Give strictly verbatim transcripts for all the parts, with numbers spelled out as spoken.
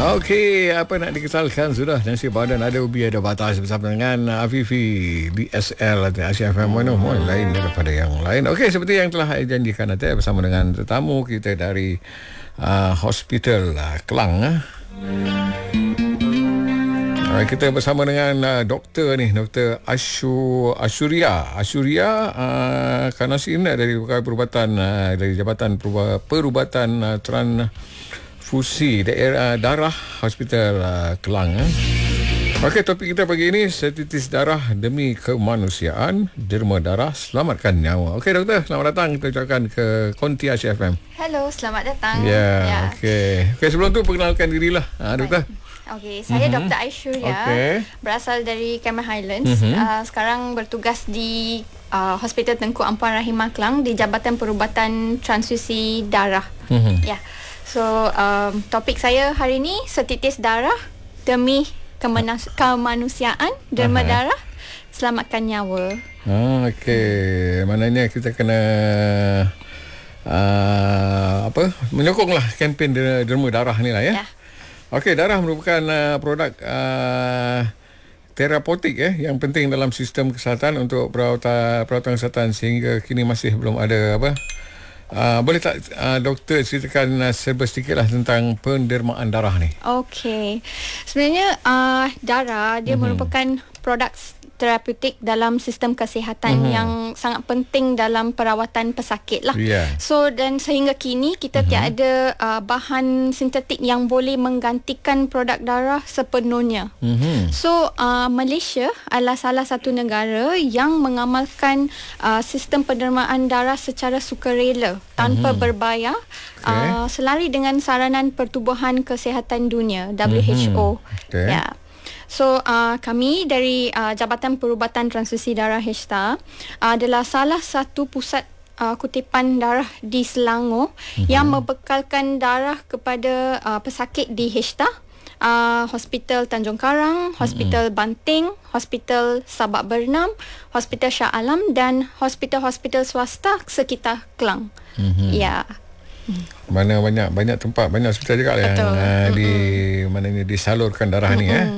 Okey, apa nak dikesalkan sudah. Nasi badan ada ubi ada batas bersama dengan Afifi B S L atau Asia F M mana oh, lain daripada yang lain. Okey, seperti yang telah saya janjikan nanti bersama dengan tetamu kita dari uh, Hospital uh, Klang. Uh. Uh, kita bersama dengan uh, doktor ni, Doktor Ashu Ashuria. Ashuria uh, Kanasin dari perubatan uh, dari Jabatan Perubatan uh, Tran Fusi daerah darah Hospital uh, Kelang. Eh. Okey, topik kita pagi ini setitis darah demi kemanusiaan, derma darah selamatkan nyawa. Okey doktor, selamat datang kita ucapkan ke Konti Asia F M. Hello, selamat datang. Ya, yeah, ya. Okey. Okey, sebelum tu perkenalkan dirilah. Ha doktor. Okey, saya mm-hmm. Doktor Aishuria, okay. Berasal dari Cameron Highlands. Mm-hmm. Uh, sekarang bertugas di uh, Hospital Tengku Ampuan Rahimah Kelang di Jabatan Perubatan Transfusi Darah. Mm-hmm. Ya. Yeah. So, um, topik saya hari ini setitis darah demi kemenas- kemanusiaan, derma Aha. darah selamatkan nyawa. Ah, okey. Maknanya kita kena uh, apa? Menyokonglah kempen derma darah ni lah ya. Ya. Okey, darah merupakan uh, produk uh, terapeutik eh yang penting dalam sistem kesihatan untuk perawatan perawatan kesihatan sehingga kini masih belum ada apa? Uh, boleh tak uh, doktor ceritakan uh, serba sedikitlah tentang pendermaan darah ni? Okey. Sebenarnya uh, darah dia mm-hmm. merupakan produk terapeutik dalam sistem kesihatan mm-hmm. yang sangat penting dalam perawatan pesakit lah. Yeah. So dan sehingga kini kita mm-hmm. tiada uh, bahan sintetik yang boleh menggantikan produk darah sepenuhnya. Mm-hmm. So uh, Malaysia adalah salah satu negara yang mengamalkan uh, sistem pendermaan darah secara sukarela tanpa mm-hmm. berbayar. Okay. Uh, selari dengan saranan Pertubuhan Kesihatan Dunia W H O. Mm-hmm. Okay. Ya. Yeah. So uh, kami dari uh, Jabatan Perubatan Transfusi Darah H T A uh, adalah salah satu pusat uh, kutipan darah di Selangor mm-hmm. yang membekalkan darah kepada uh, pesakit di H T A, uh, Hospital Tanjung Karang, Hospital mm-hmm. Banting, Hospital Sabak Bernam, Hospital Shah Alam dan hospital-hospital swasta sekitar Kelang. Mm-hmm. Ya. Mana banyak banyak tempat, banyak hospital juga yang uh, di mananya disalurkan darah mm-hmm. ni eh.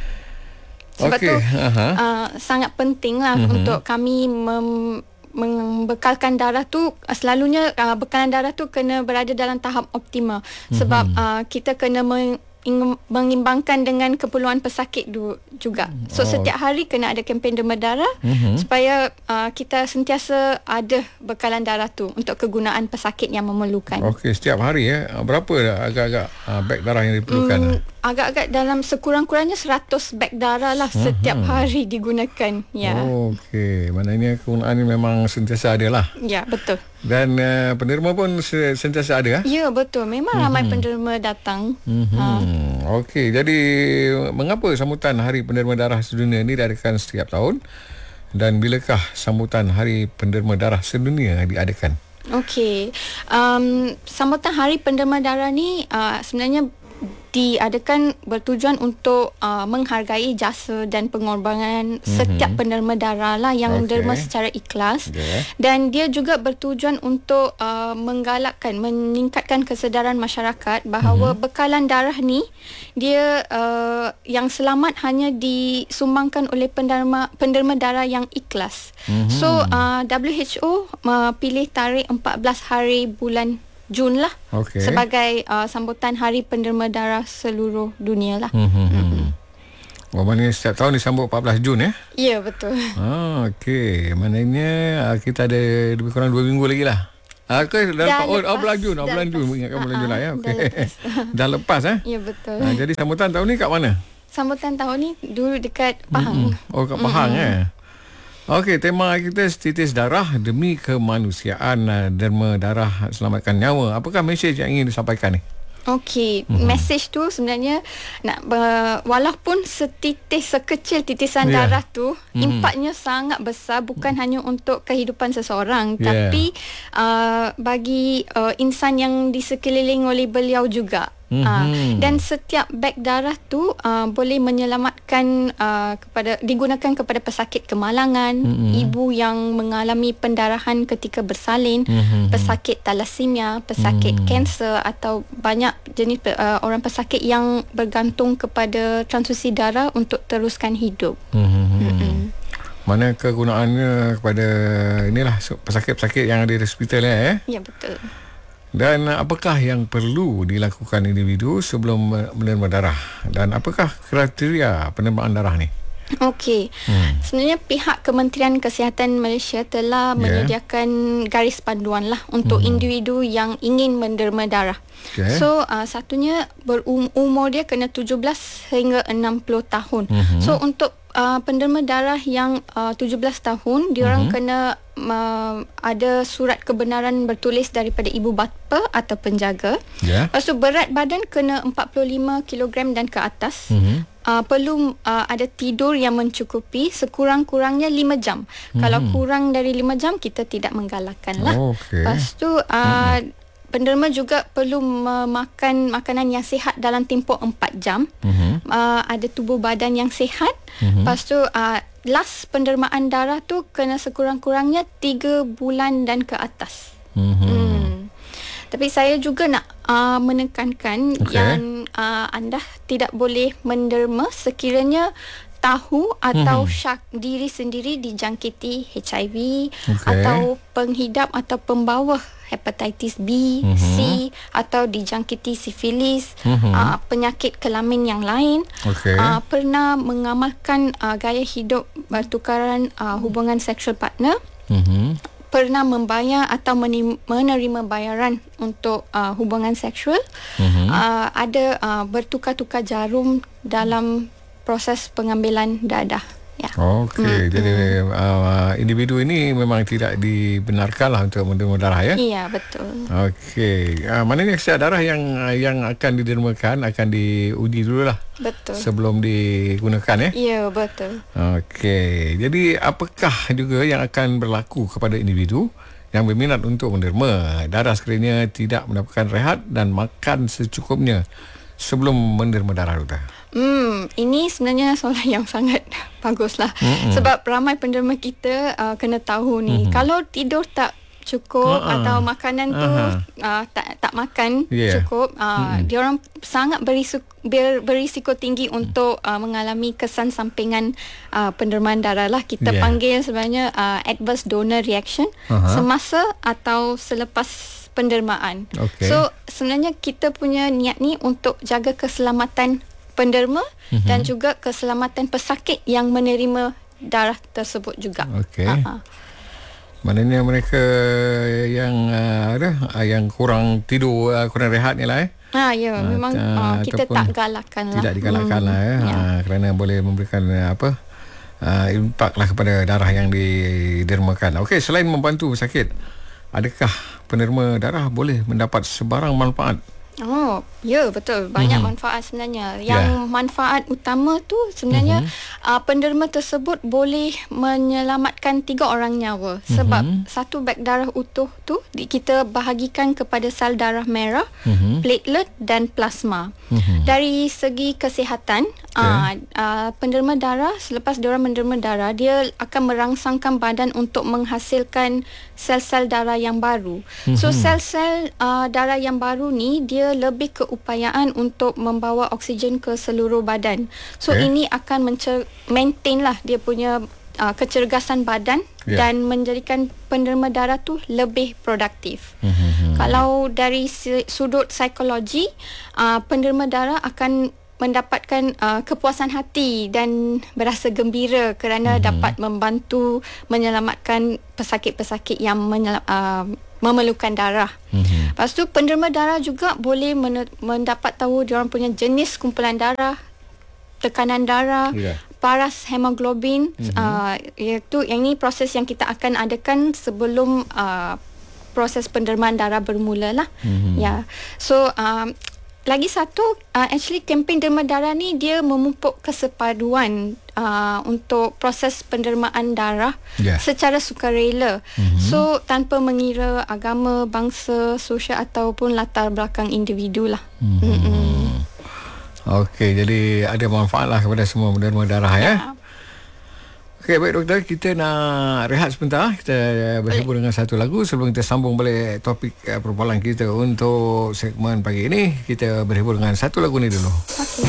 Sebab okay. tu uh, sangat penting lah mm-hmm. untuk kami mem- membekalkan darah tu. Selalunya uh, bekalan darah tu kena berada dalam tahap optimal. Mm-hmm. Sebab uh, kita kena meng- mengimbangkan dengan keperluan pesakit du- juga. So oh. setiap hari kena ada kempen derma darah mm-hmm. supaya uh, kita sentiasa ada bekalan darah tu untuk kegunaan pesakit yang memerlukan. Okey, setiap hari ya. Berapa agak-agak uh, beg darah yang diperlukan? Hmm, agak-agak dalam sekurang-kurangnya seratus beg darah lah mm-hmm. setiap hari digunakan. Ya. Oh, okey, maknanya kegunaan ini memang sentiasa ada lah. Ya, betul. Dan uh, penderma pun sentiasa ada? Ya, betul. Memang mm-hmm. ramai penderma datang. Mm-hmm. Ha. Okey, jadi mengapa sambutan Hari Penderma Darah Sedunia ini diadakan setiap tahun? Dan bilakah sambutan Hari Penderma Darah Sedunia diadakan? Okey, um, sambutan Hari Penderma Darah ni uh, sebenarnya diadakan bertujuan untuk uh, menghargai jasa dan pengorbanan mm-hmm. setiap penderma darah lah yang okay. derma secara ikhlas yeah. dan dia juga bertujuan untuk uh, menggalakkan, meningkatkan kesedaran masyarakat bahawa mm-hmm. bekalan darah ni dia uh, yang selamat hanya disumbangkan oleh penderma penderma darah yang ikhlas. Mm-hmm. So uh, W H O uh, pilih tarikh empat belas hari bulan Jun lah okay. sebagai uh, sambutan Hari Penderma Darah seluruh dunia lah. Mm-hmm. Mm-hmm. Oh, maknanya setiap tahun disambut empat belas Jun ya? Ya, betul. Ah, okey. Maknanya uh, kita ada lebih kurang dua minggu lagi lah. Ah, okay. dah, dah oh, lepas. Oh, bulan Jun. Oh, bulan Jun. Mengingatkan bulan Jun lah ya. Okay. Dah lepas. dah lepas eh? Ya, betul. Ah, jadi sambutan tahun ni kat mana? Sambutan tahun ni dulu dekat Pahang. Mm-hmm. Oh, kat Pahang mm-hmm. eh? Okey, tema kita setitis darah demi kemanusiaan, derma darah selamatkan nyawa. Apakah mesej yang ingin disampaikan ni? Okey, mm-hmm. mesej tu sebenarnya nak uh, walaupun setitis sekecil titisan yeah. darah tu mm-hmm. impaknya sangat besar, bukan mm-hmm. hanya untuk kehidupan seseorang yeah. tapi uh, bagi uh, insan yang disekeliling oleh beliau juga. Mm-hmm. Uh, dan setiap beg darah tu uh, boleh menyelamatkan uh, kepada digunakan kepada pesakit kemalangan, mm-hmm. ibu yang mengalami pendarahan ketika bersalin, mm-hmm. pesakit thalassemia, pesakit mm. kanser atau banyak jenis uh, orang pesakit yang bergantung kepada transfusi darah untuk teruskan hidup. Mm-hmm. Mm-hmm. Mana kegunaannya kepada inilah pesakit-pesakit yang ada di hospital ya? Ya, betul. Dan apakah yang perlu dilakukan individu sebelum menerima darah? Dan apakah kriteria penerimaan darah ni? Okey. Hmm. Sebenarnya pihak Kementerian Kesihatan Malaysia telah yeah. menyediakan garis panduan lah untuk hmm. individu yang ingin menerima darah. Okay. So uh, satunya berumur dia kena tujuh belas hingga enam puluh tahun. Hmm. So untuk Uh, penerima darah yang uh, tujuh belas tahun, diorang mm-hmm. kena uh, ada surat kebenaran bertulis daripada ibu bapa atau penjaga. Yeah. Lepas tu berat badan kena empat puluh lima kilogram dan ke atas. Mm-hmm. Uh, perlu uh, ada tidur yang mencukupi sekurang-kurangnya lima jam. Mm-hmm. Kalau kurang dari lima jam, kita tidak menggalakkan lah. Oh, okay. Lepas tu uh, mm-hmm. penderma juga perlu memakan makanan yang sihat dalam tempoh empat jam. Mm-hmm. Uh, ada tubuh badan yang sihat. Mm-hmm. Lepas tu uh, last pendermaan darah tu kena sekurang-kurangnya tiga bulan dan ke atas. Mm-hmm. Hmm. Tapi saya juga nak uh, menekankan okay. yang uh, anda tidak boleh menderma sekiranya tahu atau mm-hmm. syak diri sendiri dijangkiti H I V okay. atau penghidap atau pembawa hepatitis B, mm-hmm. C atau dijangkiti sifilis, mm-hmm. uh, penyakit kelamin yang lain, okay. uh, pernah mengamalkan uh, gaya hidup bertukaran uh, hubungan seksual partner, mm-hmm. pernah membayar atau menerima bayaran untuk uh, hubungan seksual, mm-hmm. uh, ada uh, bertukar-tukar jarum dalam proses pengambilan dadah. Ya. Okey, hmm. jadi uh, individu ini memang tidak dibenarkanlah untuk menerima darah ya? Iya, betul. Okey, uh, maknanya setiap darah yang yang akan didermakan akan diuji dululah. Betul. Sebelum digunakan ya? Iya, betul. Okey, jadi apakah juga yang akan berlaku kepada individu yang berminat untuk menerima darah sekiranya tidak mendapatkan rehat dan makan secukupnya sebelum menerima darah, Doktor? Hmm, ini sebenarnya soalan yang sangat baguslah. Mm-mm. Sebab ramai penderma kita uh, kena tahu ni, mm-hmm. kalau tidur tak cukup uh-uh. atau makanan tu uh-huh. uh, tak tak makan yeah. cukup, uh, mm-hmm. diorang sangat berisiko, ber, berisiko tinggi untuk uh, mengalami kesan sampingan uh, pendermaan darah lah. Kita yeah. panggil sebenarnya uh, adverse donor reaction uh-huh. semasa atau selepas pendermaan. Okay. So sebenarnya kita punya niat ni untuk jaga keselamatan penderma mm-hmm. dan juga keselamatan pesakit yang menerima darah tersebut juga. Okey. Uh-huh. Maknanya mereka yang uh, ada uh, yang kurang tidur, uh, kurang rehat ni lah eh. Ha ya, uh, memang uh, kita tak galakkan lah. Tidak digalakkan hmm. lah ya. Yeah. Uh, kerana boleh memberikan uh, apa? Uh, impak lah kepada darah yang didermakan. Okey, selain membantu pesakit, adakah penerima darah boleh mendapat sebarang manfaat? Oh, ya betul. Banyak mm-hmm. manfaat sebenarnya. Yang yeah. manfaat utama tu sebenarnya mm-hmm. uh, penderma tersebut boleh menyelamatkan tiga orang nyawa. Sebab mm-hmm. satu beg darah utuh tu kita bahagikan kepada sel darah merah, mm-hmm. platelet dan plasma. Mm-hmm. Dari segi kesihatan, okay. uh, uh, penderma darah selepas diorang menerima darah, dia akan merangsangkan badan untuk menghasilkan sel-sel darah yang baru. Mm-hmm. So sel-sel uh, darah yang baru ni dia lebih keupayaan untuk membawa oksigen ke seluruh badan. So okay. ini akan mencer- maintain lah dia punya uh, kecergasan badan yeah. dan menjadikan penerima darah tu lebih produktif. Mm-hmm. Kalau dari sudut psikologi, uh, penerima darah akan mendapatkan uh, kepuasan hati dan berasa gembira kerana mm-hmm. dapat membantu menyelamatkan pesakit-pesakit yang menyel- uh, memerlukan darah. Mm-hmm. Lepas tu penderma darah juga boleh men- mendapat tahu diorang punya jenis kumpulan darah, tekanan darah, yeah. paras hemoglobin, mm-hmm. uh, iaitu yang ini proses yang kita akan adakan sebelum uh, proses pendermaan darah bermula lah. Mm-hmm. Ya. Yeah. So um, lagi satu, uh, actually kempen derma darah ni dia memupuk kesepaduan uh, untuk proses pendermaan darah yeah. secara sukarela. Mm-hmm. So tanpa mengira agama, bangsa, sosial ataupun latar belakang individu lah. Mm-hmm. Mm-hmm. Okey, jadi ada manfaat lah kepada semua penderma darah ya. Yeah. Okey, baik doktor, kita nak rehat sebentar. Kita bersambung dengan satu lagu sebelum kita sambung balik topik uh, perbualan kita untuk segmen pagi ini. Kita bersambung dengan satu lagu ni dulu. Okey.